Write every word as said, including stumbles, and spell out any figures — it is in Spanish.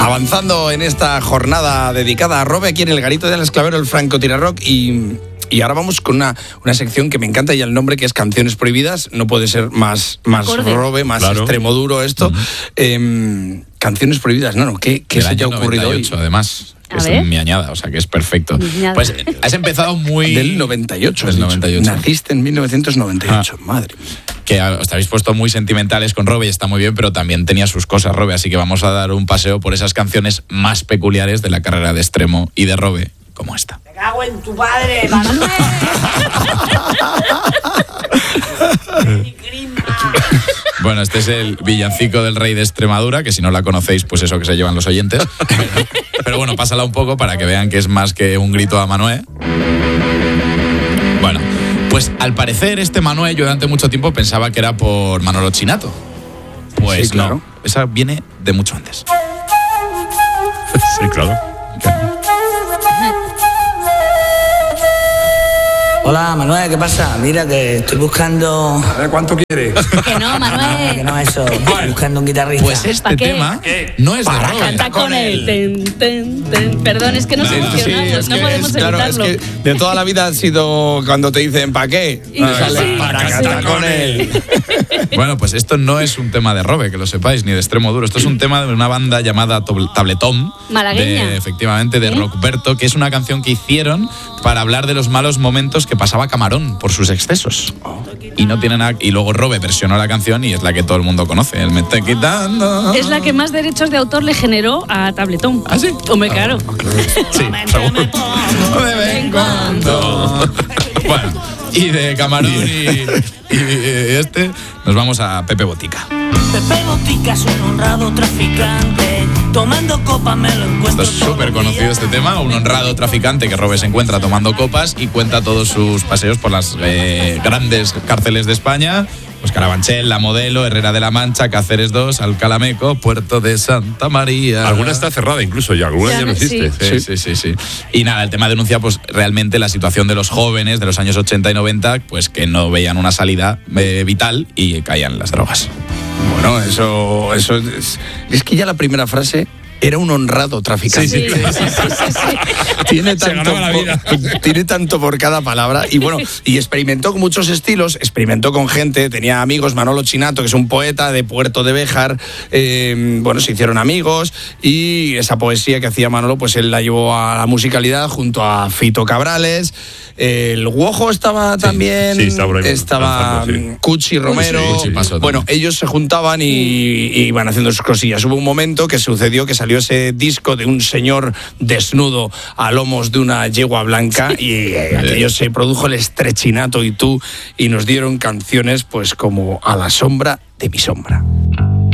Avanzando en esta jornada dedicada a Robe aquí en el Garito del Esclavero, el Francotirador, y... Y ahora vamos con una, una sección que me encanta ya el nombre, que es Canciones Prohibidas. No puede ser más, más Robe, más claro. extremo duro esto. Uh-huh. Eh, canciones Prohibidas, no, no, ¿qué, qué se te ha ocurrido noventa y ocho, hoy? Además, que es mi añada, o sea que es perfecto. Pues has empezado muy... Del noventa y ocho, Del noventa y ocho. Naciste en mil novecientos noventa y ocho, ah. madre mía. Que os habéis puesto muy sentimentales con Robe y está muy bien, pero también tenía sus cosas Robe, así que vamos a dar un paseo por esas canciones más peculiares de la carrera de Extremo y de Robe, como esta. ¡Me cago en tu padre, Manuel! Bueno, este es el villancico del rey de Extremadura, que si no la conocéis, pues eso que se llevan los oyentes. Pero bueno, pásala un poco para que vean que es más que un grito a Manuel. Bueno, pues al parecer este Manuel yo durante mucho tiempo pensaba que era por Manolo Chinato. Pues sí, claro. No, esa viene de mucho antes. Sí, claro. Hola, Manuel, ¿qué pasa? Mira que estoy buscando... A ver, ¿cuánto quieres? Que no, Manuel. Que no, eso. Estoy buscando un guitarrista. Pues este tema ¿Qué? no es de Robe. Canta con él. Ten, ten, ten. Perdón, es que nos sí, emocionamos, sí, es no que podemos es, claro, evitarlo. Es que de toda la vida ha sido cuando te dicen ¿pa' qué? Y no, sale, sí, para sí, cantar sí. con él. Bueno, pues esto no es un tema de Robe, que lo sepáis, ni de Extremo Duro. Esto es un tema de una banda llamada Tabletón. Malagueña. De, efectivamente, de ¿Eh? Rockberto, que es una canción que hicieron para hablar de los malos momentos que pasaba Camarón por sus excesos. Oh. Y no tiene nada. Y luego Robe versionó la canción y es la que todo el mundo conoce. El me está quitando. Es la que más derechos de autor le generó a Tabletón. ¿Ah, sí? Hombre, claro. Sí, seguro. De vez en cuando. Bueno, y de Camarón y, y este, nos vamos a Pepe Botica. Pepe Botica es un honrado traficante, tomando copas me lo encuentro. Esto es súper conocido este tema, un honrado traficante que Robe se encuentra tomando copas y cuenta todos sus paseos por las eh, grandes cárceles de España. Pues Carabanchel, La Modelo, Herrera de la Mancha, Cáceres dos, Alcalameco, Puerto de Santa María. Alguna está cerrada incluso ya, alguna ya, ya no existe. Sí. Sí, sí, sí, sí. Y nada, el tema denuncia pues realmente la situación de los jóvenes de los años ochenta y noventa, pues que no veían una salida eh, vital y caían en las drogas. Bueno, eso, eso es, es que ya la primera frase era un honrado traficante. Sí, sí, sí, sí, sí, sí. Tiene tanto, por, tiene tanto por cada palabra. Y bueno, y experimentó con muchos estilos, experimentó con gente, tenía amigos, Manolo Chinato, que es un poeta de Puerto de Béjar, eh, bueno, se hicieron amigos y esa poesía que hacía Manolo, pues él la llevó a la musicalidad junto a Fito Cabrales. El Guojo estaba también, sí, sí, estaba, estaba sí. Cuchi Romero. Sí, sí, bueno, ellos se juntaban y, y iban haciendo sus cosillas. Hubo un momento que sucedió que salió ese disco de un señor desnudo a lomos de una yegua blanca y eh, aquello se produjo el estrechinato y tú y nos dieron canciones pues como A la sombra de mi sombra.